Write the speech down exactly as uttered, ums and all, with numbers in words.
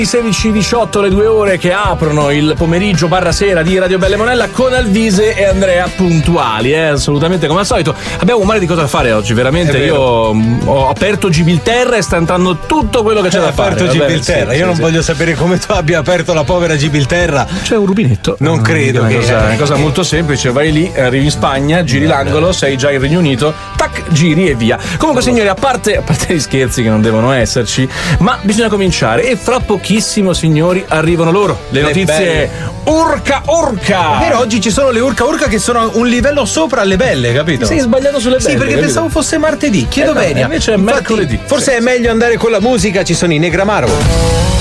sedici diciotto, le due ore che aprono il pomeriggio barra sera di Radio Belle Monella con Alvise e Andrea puntuali, eh, assolutamente come al solito. Abbiamo un mare di cosa da fare oggi, veramente. Io ho aperto Gibilterra e sta entrando tutto quello che c'è eh, da fare. Aperto Gibilterra, sì, io sì, non sì. voglio sapere come tu abbia aperto la povera Gibilterra. C'è un rubinetto. Non credo. Una che cosa, una cosa molto semplice, vai lì, arrivi in Spagna, giri l'angolo, sei già in Regno Unito, tac, giri e via. Comunque signori, a parte, a parte gli scherzi che non devono esserci, ma bisogna cominciare e fra pochissimo signori arrivano loro le, le notizie belle. urca urca. Però oggi ci sono le urca urca che sono un livello sopra le belle, capito? Sei sbagliato sulle belle. Sì, perché capito? pensavo fosse martedì. Chiedo eh no, venia. invece è Infatti, mercoledì. Forse sì. è meglio andare con la musica, ci sono i Negramaro.